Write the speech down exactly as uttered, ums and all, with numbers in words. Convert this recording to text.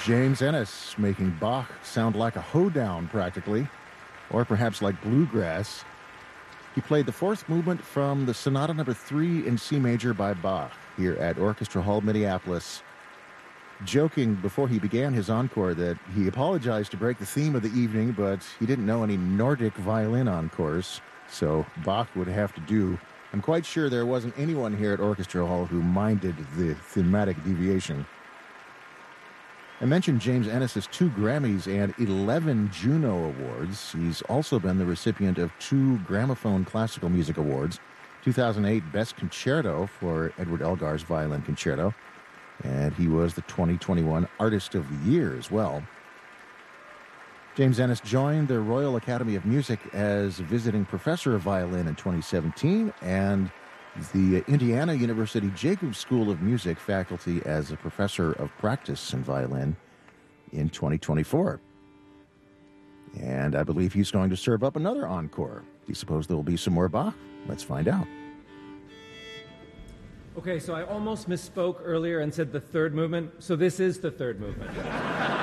James Ennis making Bach sound like a hoedown practically, or perhaps like bluegrass. He played the fourth movement from the Sonata Number three in C major by Bach here at Orchestra Hall, Minneapolis, joking before he began his encore that he apologized to break the theme of the evening, but he didn't know any Nordic violin encores, so Bach would have to do. I'm quite sure there wasn't anyone here at Orchestra Hall who minded the thematic deviation. I mentioned James Ennis's two Grammys and eleven Juno Awards. He's also been the recipient of two Gramophone Classical Music Awards, two thousand eight Best Concerto for Edward Elgar's Violin Concerto, and he was the twenty twenty-one Artist of the Year as well. James Ennis joined the Royal Academy of Music as visiting professor of violin in twenty seventeen and the Indiana University Jacobs School of Music faculty as a professor of practice in violin in twenty twenty-four. And I believe he's going to serve up another encore. Do you suppose there will be some more Bach? Let's find out. Okay, so I almost misspoke earlier and said the third movement. So this is the third movement.